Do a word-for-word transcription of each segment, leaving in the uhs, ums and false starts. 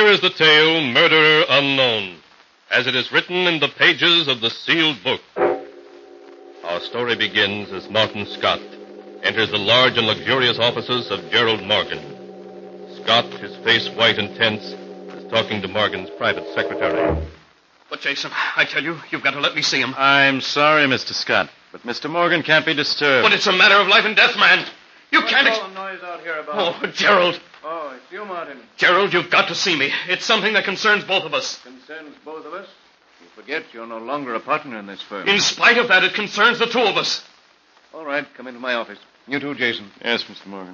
Here is the tale, Murderer Unknown, as it is written in the pages of the sealed book. Our story begins as Martin Scott enters the large and luxurious offices of Gerald Morgan. Scott, his face white and tense, is talking to Morgan's private secretary. But, Jason, I tell you, you've got to let me see him. I'm sorry, Mister Scott, but Mister Morgan can't be disturbed. But it's a matter of life and death, man. You What's can't... all the noise out here about? Oh, Gerald. Oh, it's you, Martin. Gerald, you've got to see me. It's something that concerns both of us. Concerns both of us? You forget you're no longer a partner in this firm. In spite of that, it concerns the two of us. All right, come into my office. You too, Jason. Yes, Mister Morgan.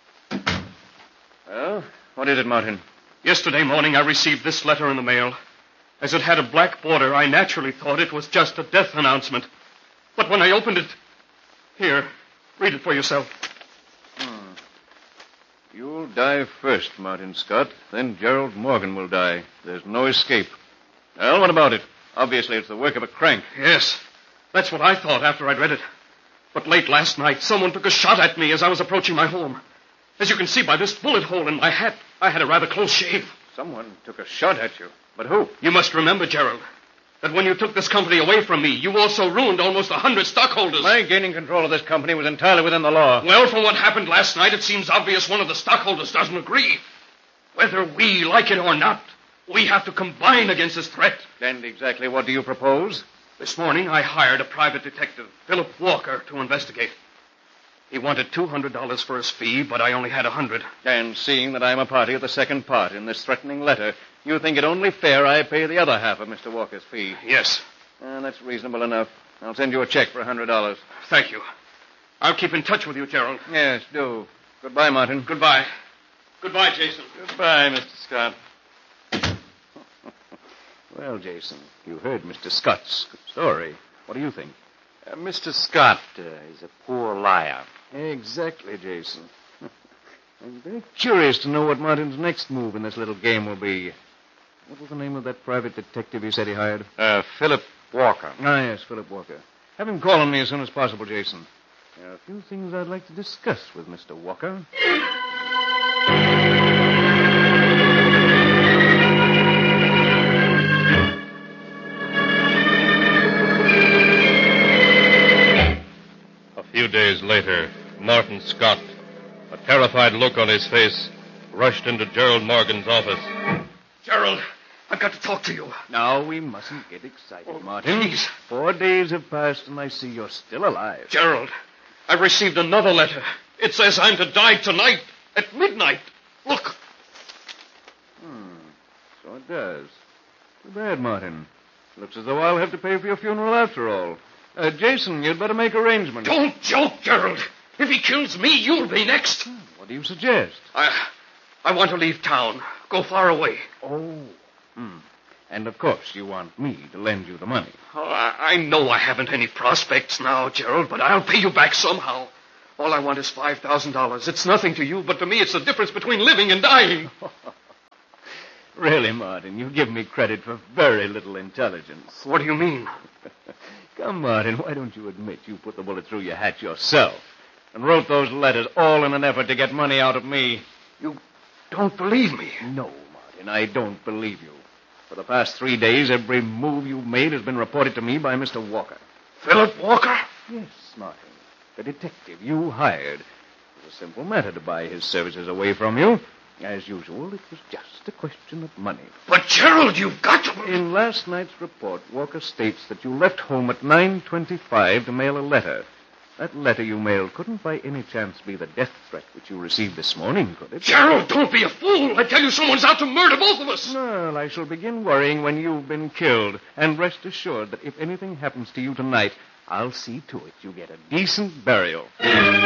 Well, what is it, Martin? Yesterday morning, I received this letter in the mail. As it had a black border, I naturally thought it was just a death announcement. But when I opened it... Here, read it for yourself. Hmm. You'll die first, Martin Scott. Then Gerald Morgan will die. There's no escape. Well, what about it? Obviously, it's the work of a crank. Yes, that's what I thought after I'd read it. But late last night, someone took a shot at me as I was approaching my home. As you can see by this bullet hole in my hat, I had a rather close shave. Someone took a shot at you. But who? You must remember, Gerald, that when you took this company away from me, you also ruined almost a hundred stockholders. My gaining control of this company was entirely within the law. Well, from what happened last night, it seems obvious one of the stockholders doesn't agree. Whether we like it or not, we have to combine against this threat. And exactly what do you propose? This morning, I hired a private detective, Philip Walker, to investigate. He wanted two hundred dollars for his fee, but I only had one hundred dollars. And seeing that I'm a party of the second part in this threatening letter, you think it only fair I pay the other half of Mister Walker's fee? Yes. And that's reasonable enough. I'll send you a check for one hundred dollars. Thank you. I'll keep in touch with you, Gerald. Yes, do. Goodbye, Martin. Goodbye. Goodbye, Jason. Goodbye, Mister Scott. Well, Jason, you heard Mister Scott's story. What do you think? Uh, Mister Scott uh, is a poor liar. Exactly, Jason. I'm very curious to know what Martin's next move in this little game will be. What was the name of that private detective he said he hired? Uh, Philip Walker. Ah, yes, Philip Walker. Have him call on me as soon as possible, Jason. There are a few things I'd like to discuss with Mister Walker. A few days later, Martin Scott, a terrified look on his face, rushed into Gerald Morgan's office. Gerald, I've got to talk to you. Now, we mustn't get excited, Oh, Martin. please. Four days have passed, and I see you're still alive. Gerald, I've received another letter. It says I'm to die tonight, at midnight. Look. Hmm. So it does. Too bad, Martin. Looks as though I'll have to pay for your funeral after all. Uh, Jason, you'd better make arrangements. Don't joke, Gerald. If he kills me, you'll be next. What do you suggest? I, I want to leave town. Go far away. Oh. Hmm. And, of course, you want me to lend you the money. Oh, I, I know I haven't any prospects now, Gerald, but I'll pay you back somehow. All I want is five thousand dollars. It's nothing to you, but to me it's the difference between living and dying. Really, Martin, you give me credit for very little intelligence. What do you mean? Come, Martin, why don't you admit you put the bullet through your hat yourself and wrote those letters all in an effort to get money out of me? You don't believe me. No, Martin, I don't believe you. For the past three days, every move you've made has been reported to me by Mister Walker. Philip Walker? Yes, Martin. The detective you hired. It was a simple matter to buy his services away from you. As usual, it was just a question of money. But, Gerald, you've got to... In last night's report, Walker states that you left home at nine twenty-five to mail a letter. That letter you mailed couldn't by any chance be the death threat which you received this morning, could it? Gerald, don't be a fool. I tell you, someone's out to murder both of us. Well, I shall begin worrying when you've been killed. And rest assured that if anything happens to you tonight, I'll see to it you get a decent burial.